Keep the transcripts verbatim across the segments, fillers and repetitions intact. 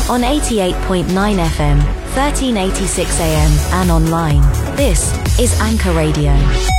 on eighty-eight point nine F M, thirteen eighty-six A M and online. This is Anchor Radio.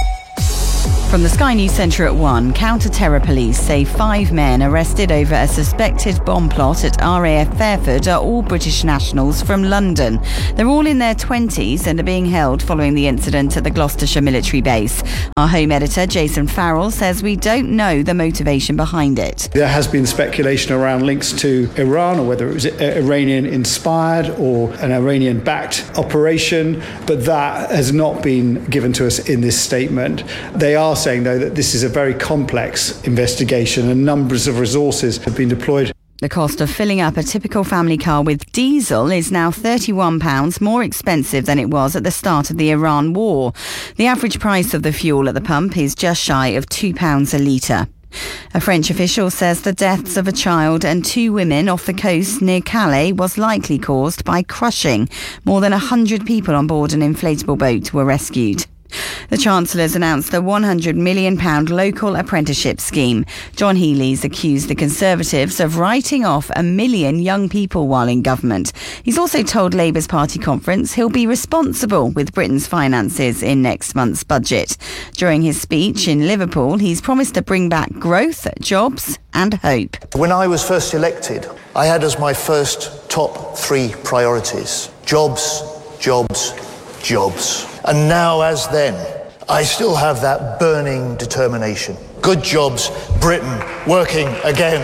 From the Sky News Centre at one, counter-terror police say five men arrested over a suspected bomb plot at R A F Fairford are all British nationals from London. They're all in their twenties and are being held following the incident at the Gloucestershire military base. Our Home editor, Jason Farrell, says we don't know the motivation behind it. There has been speculation around links to Iran, or whether it was Iranian-inspired or an Iranian-backed operation, but that has not been given to us in this statement. They are saying, though, that this is a very complex investigation and numbers of resources have been deployed. The cost of filling up a typical family car with diesel is now thirty-one pounds more expensive than it was at the start of the Iran war. The average price of the fuel at the pump is just shy of two pounds a litre. A French official says the deaths of a child and two women off the coast near Calais was likely caused by crushing. More than one hundred people on board an inflatable boat were rescued. The Chancellor's announced a one hundred million pounds local apprenticeship scheme. John Healey's accused the Conservatives of writing off a million young people while in government. He's also told Labour's party conference he'll be responsible with Britain's finances in next month's budget. During his speech in Liverpool, he's promised to bring back growth, jobs and hope. When I was first elected, I had as my first top three priorities: jobs, jobs, jobs. And now, as then, I still have that burning determination. Good jobs, Britain, working again.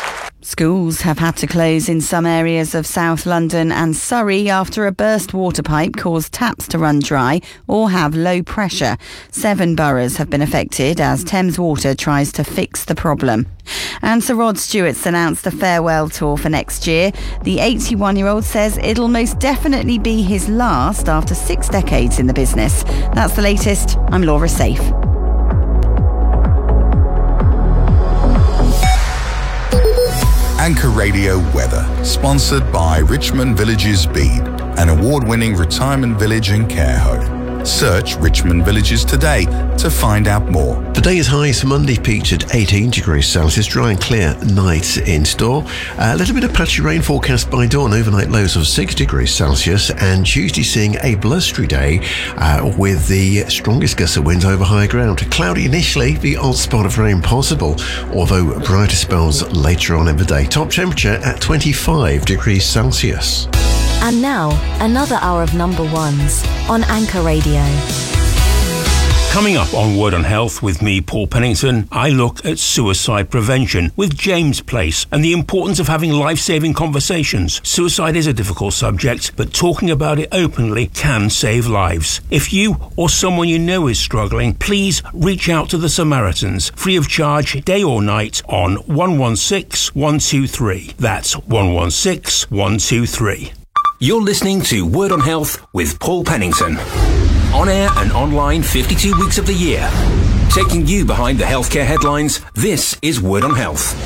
Schools have had to close in some areas of South London and Surrey after a burst water pipe caused taps to run dry or have low pressure. Seven boroughs have been affected as Thames Water tries to fix the problem. And Sir Rod Stewart's announced a farewell tour for next year. The eighty-one-year-old says it'll most definitely be his last after six decades in the business. That's the latest. I'm Laura Safe. Anchor Radio Weather, sponsored by Richmond Villages Bede, an award-winning retirement village and care home. Search Richmond Villages today to find out more. Today's highs for Monday peaked at eighteen degrees Celsius, dry and clear night in store. A little bit of patchy rain forecast by dawn, overnight lows of six degrees Celsius, and Tuesday seeing a blustery day uh, with the strongest gusts of winds over high ground. Cloudy initially, the odd spot of rain possible, although brighter spells later on in the day. Top temperature at twenty-five degrees Celsius. And now, another hour of number ones on Anchor Radio. Coming up on Word on Health with me, Paul Pennington, I look at suicide prevention with James Place and the importance of having life-saving conversations. Suicide is a difficult subject, but talking about it openly can save lives. If you or someone you know is struggling, please reach out to the Samaritans, free of charge, day or night, on one one six, one two three. That's one one six, one two three. You're listening to Word on Health with Paul Pennington. On air and online fifty-two weeks of the year. Taking you behind the healthcare headlines, this is Word on Health.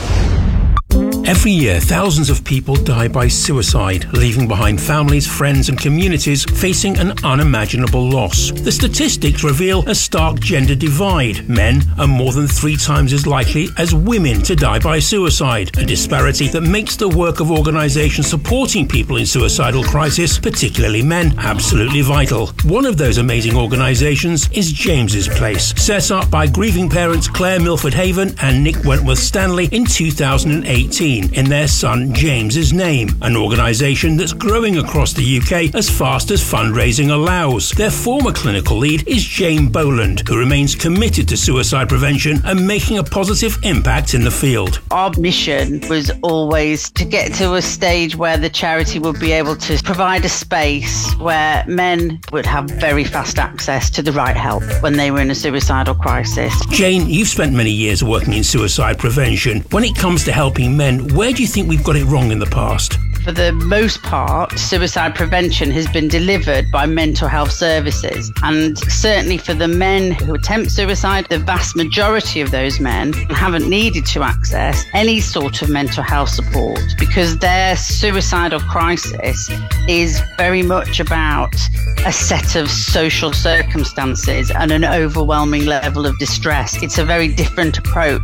Every year, thousands of people die by suicide, leaving behind families, friends and communities facing an unimaginable loss. The statistics reveal a stark gender divide. Men are more than three times as likely as women to die by suicide, a disparity that makes the work of organisations supporting people in suicidal crisis, particularly men, absolutely vital. One of those amazing organisations is James's Place, set up by grieving parents Claire Milford Haven and Nick Wentworth Stanley in two thousand eighteen. In their son James's name, an organisation that's growing across the U K as fast as fundraising allows. Their former clinical lead is Jane Boland, who remains committed to suicide prevention and making a positive impact in the field. Our mission was always to get to a stage where the charity would be able to provide a space where men would have very fast access to the right help when they were in a suicidal crisis. Jane, you've spent many years working in suicide prevention. When it comes to helping men, where do you think we've got it wrong in the past? For the most part, suicide prevention has been delivered by mental health services. And certainly for the men who attempt suicide, the vast majority of those men haven't needed to access any sort of mental health support because their suicidal crisis is very much about a set of social circumstances and an overwhelming level of distress. It's a very different approach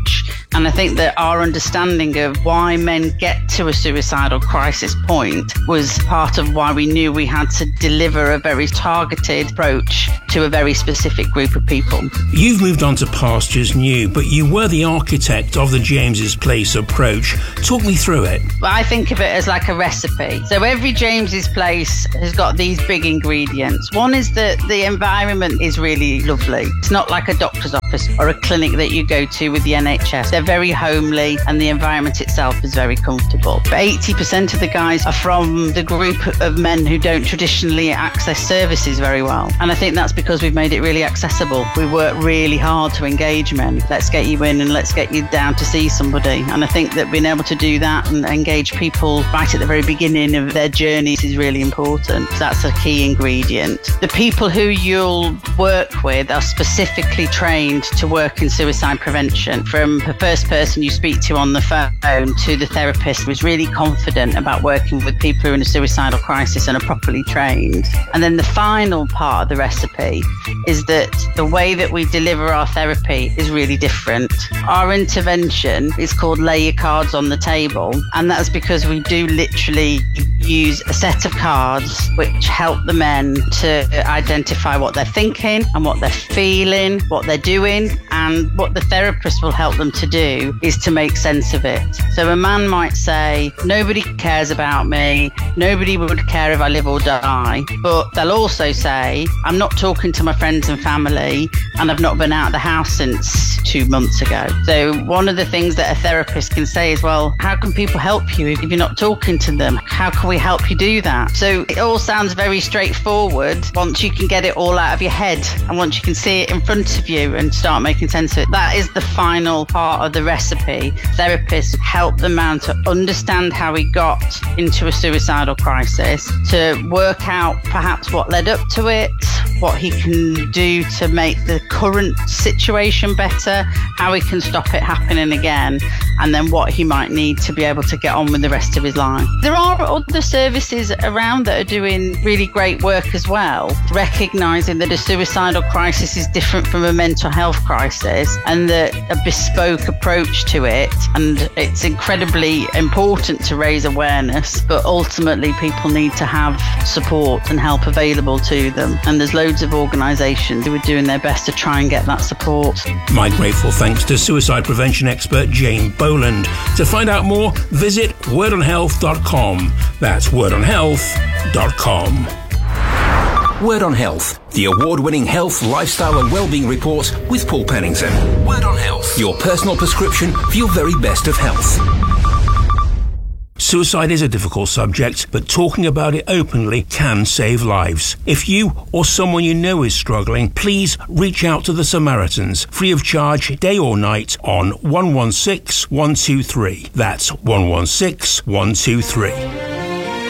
And I think that our understanding of why men get to a suicidal crisis point was part of why we knew we had to deliver a very targeted approach to a very specific group of people. You've moved on to pastures new, but you were the architect of the James's Place approach. Talk me through it. Well, I think of it as like a recipe. So every James's Place has got these big ingredients. One is that the environment is really lovely. It's not like a doctor's office or a clinic that you go to with the N H S. They're very homely and the environment itself is very comfortable. But eighty percent of the guys are from the group of men who don't traditionally access services very well. And I think that's because we've made it really accessible. We work really hard to engage men. Let's get you in and let's get you down to see somebody. And I think that being able to do that and engage people right at the very beginning of their journeys is really important. That's a key ingredient. The people who you'll work with are specifically trained to work in suicide prevention, from the first person you speak to on the phone to the therapist who's really confident about working with people who are in a suicidal crisis and are properly trained. And then the final part of the recipe is that the way that we deliver our therapy is really different. Our intervention is called Lay Your Cards on the Table, and that's because we do literally use a set of cards which help the men to identify what they're thinking and what they're feeling, what they're doing, and what the therapist will help them to do is to make sense of it. So a man might say, nobody cares about me, nobody would care if I live or die, but they'll also say, I'm not talking to my friends and family and I've not been out of the house since two months ago. So one of the things that a therapist can say is, well, how can people help you if you're not talking to them? How can we help you do that? So it all sounds very straightforward once you can get it all out of your head and once you can see it in front of you and start making sense of it. That is the final part of the recipe. Therapists help the man to understand how he got into a suicidal crisis, to work out perhaps what led up to it, what he can do to make the current situation better, how he can stop it happening again, and then what he might need to be able to get on with the rest of his life. There are other services around that are doing really great work as well, recognising that a suicidal crisis is different from a mental health crisis and that a bespoke approach to it, and it's incredibly important to raise awareness, but ultimately people need to have support and help available to them, and there's loads of organisations who are doing their best to try and get that support. My grateful thanks to suicide prevention expert Jane Boland. To find out more, visit word on health dot com. That's word on health dot com. Word on Health, the award-winning health, lifestyle and wellbeing report with Paul Pennington. Word on Health, your personal prescription for your very best of health. Suicide is a difficult subject, but talking about it openly can save lives. If you or someone you know is struggling, please reach out to the Samaritans, free of charge, day or night, on one one six, one two three. That's one one six, one two three.